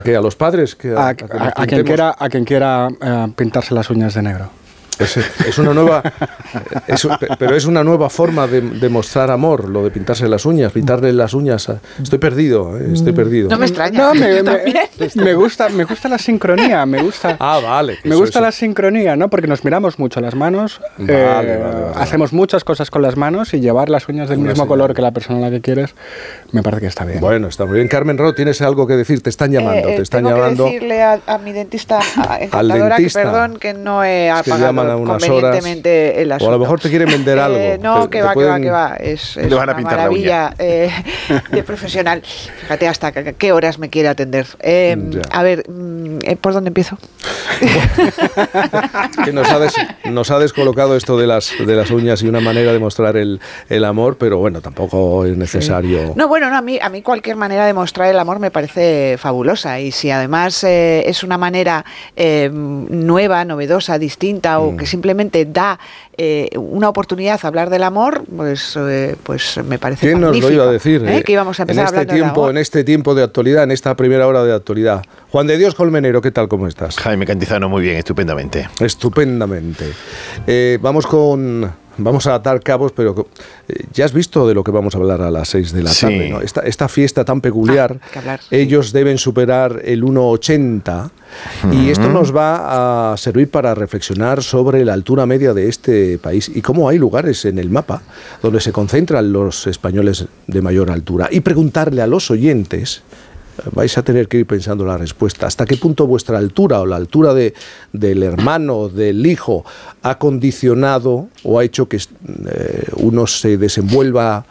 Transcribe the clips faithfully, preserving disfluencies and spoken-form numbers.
¿Que a los padres? Que a, a, que a, a quien quiera, a quien quiera uh, pintarse las uñas de negro. Es, es una nueva, es, pero es una nueva forma de, de mostrar amor, lo de pintarse las uñas, pintarle las uñas. A, estoy perdido, eh, estoy perdido. No me extraña. No, me, me, me gusta, me gusta la sincronía, me gusta. Ah, vale. Me gusta eso, la sincronía, ¿no? Porque nos miramos mucho las manos, vale, eh, vale, vale, vale. hacemos muchas cosas con las manos y llevar las uñas del una mismo señal. color que la persona a la que quieres, me parece que está bien. Bueno, está muy bien. Carmen Ro, tienes algo que decir, te están llamando, eh, te están tengo llamando. Que decirle a, a mi dentista encantadora que perdón que no he apagado convenientemente el asunto. O a lo mejor te quieren vender algo. Eh, no, te, que, va, pueden... que va, que va, es, es una maravilla eh, de profesional. Fíjate hasta qué horas me quiere atender. Eh, a ver, ¿por dónde empiezo? que nos ha, des, nos ha descolocado esto de las, de las uñas y una manera de mostrar el, el amor, pero bueno, tampoco es necesario. Sí. No, bueno, no, a mí, a mí cualquier manera de mostrar el amor me parece fabulosa, y si además eh, es una manera eh, nueva, novedosa, distinta, o mm. que simplemente da eh, una oportunidad a hablar del amor, pues, eh, pues me parece ¿Quién magnífico. ¿Quién nos lo iba a decir? ¿Eh? Que íbamos a empezar en este hablando tiempo, del amor. En este tiempo de actualidad, en esta primera hora de actualidad. Juan de Dios Colmenero, ¿qué tal? ¿Cómo estás? Jaime Cantizano, muy bien, estupendamente. Estupendamente. Eh, vamos con... Vamos a atar cabos, pero eh, ya has visto de lo que vamos a hablar a las seis de la sí. tarde, ¿no? Esta, esta fiesta tan peculiar, ah, que hablar, ellos sí. deben superar el uno ochenta uh-huh. y esto nos va a servir para reflexionar sobre la altura media de este país y cómo hay lugares en el mapa donde se concentran los españoles de mayor altura, y preguntarle a los oyentes. Vais a tener que ir pensando la respuesta. ¿Hasta qué punto vuestra altura o la altura de, del hermano, del hijo, ha condicionado o ha hecho que eh, uno se desenvuelva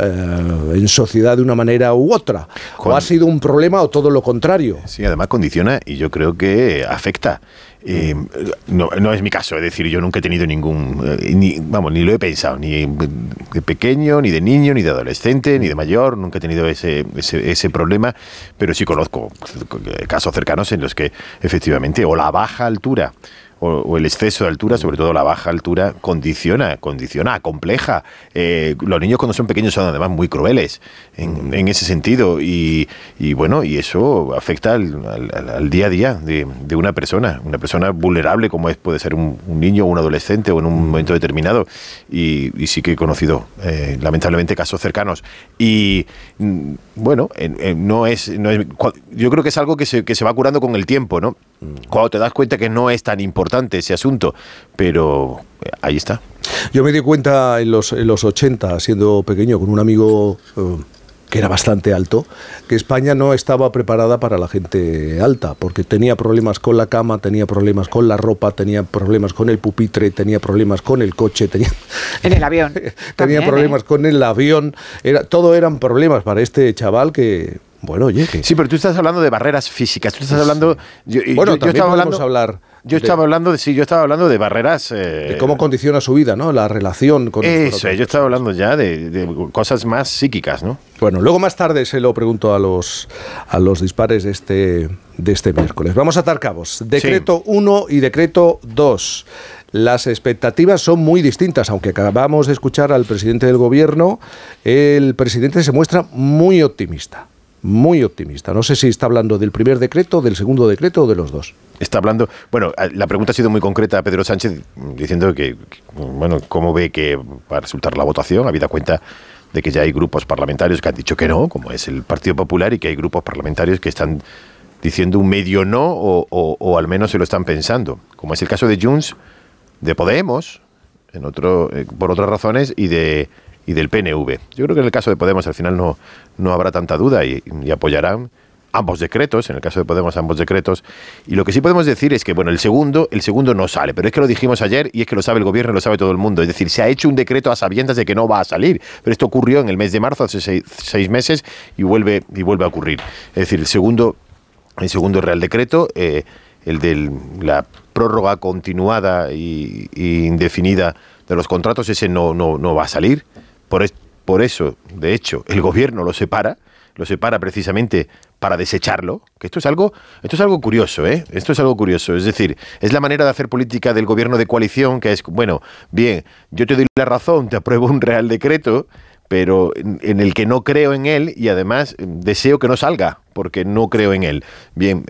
eh, en sociedad de una manera u otra? ¿O ha sido un problema o todo lo contrario? Sí, además condiciona y yo creo que afecta. Eh, no, no es mi caso, es decir, yo nunca he tenido ningún, eh, ni, vamos, ni lo he pensado, ni de pequeño, ni de niño, ni de adolescente, ni de mayor, nunca he tenido ese, ese, ese problema, pero sí conozco casos cercanos en los que efectivamente o la baja altura o, o el exceso de altura, sobre todo la baja altura, condiciona, condiciona, acompleja. Eh, los niños cuando son pequeños son además muy crueles en, en ese sentido y, y bueno, y eso afecta al, al, al día a día de, de una persona, una persona vulnerable como es, puede ser un, un niño o un adolescente o en un momento determinado, y, y sí que he conocido eh, lamentablemente casos cercanos y bueno, eh, eh, no es, no es, yo creo que es algo que se, que se va curando con el tiempo, ¿no? Cuando te das cuenta que no es tan importante ese asunto, pero ahí está. Yo me di cuenta en los, en los ochenta, siendo pequeño, con un amigo uh, que era bastante alto, que España no estaba preparada para la gente alta, porque tenía problemas con la cama, tenía problemas con la ropa, tenía problemas con el pupitre, tenía problemas con el coche, tenía... En el avión. tenía También, problemas ¿eh? con el avión, era, todo eran problemas para este chaval que... Bueno, oye, que... Sí, pero tú estás hablando de barreras físicas, tú estás hablando... Yo, bueno, yo, también yo estaba podemos hablando, hablar... Yo de, estaba hablando de sí, yo estaba hablando de barreras... Eh, de cómo condiciona su vida, ¿no? La relación con... Eso, yo estaba hablando ya de, de cosas más psíquicas, ¿no? Bueno, luego más tarde se lo pregunto a los, a los dispares de este, de este miércoles. Vamos a atar cabos. Decreto uno sí. y decreto dos. Las expectativas son muy distintas, aunque acabamos de escuchar al presidente del gobierno. El presidente se muestra muy optimista. Muy optimista. No sé si está hablando del primer decreto, del segundo decreto o de los dos. Está hablando... Bueno, la pregunta ha sido muy concreta a Pedro Sánchez, diciendo que, bueno, cómo ve que va a resultar la votación, habida cuenta de que ya hay grupos parlamentarios que han dicho que no, como es el Partido Popular, y que hay grupos parlamentarios que están diciendo un medio no, o, o, o al menos se lo están pensando, como es el caso de Junts, de Podemos, en otro, eh, por otras razones, y de... y del P N V. Yo creo que en el caso de Podemos al final no, no habrá tanta duda y, y apoyarán ambos decretos, en el caso de Podemos ambos decretos, y lo que sí podemos decir es que bueno, el segundo, el segundo no sale, pero es que lo dijimos ayer y es que lo sabe el gobierno y lo sabe todo el mundo, es decir, se ha hecho un decreto a sabiendas de que no va a salir, pero esto ocurrió en el mes de marzo, hace seis, seis meses, y vuelve, y vuelve a ocurrir. Es decir, el segundo, el segundo Real Decreto, eh, el de la prórroga continuada y, y indefinida de los contratos, ese no, no, no va a salir. Por, es, por eso, de hecho, el gobierno lo separa, lo separa precisamente para desecharlo, que esto es algo, esto es algo curioso, ¿eh? Esto es algo curioso, es decir, es la manera de hacer política del gobierno de coalición, que es, bueno, bien, yo te doy la razón, te apruebo un Real Decreto, pero en, en el que no creo en él y además deseo que no salga, porque no creo en él. Bien,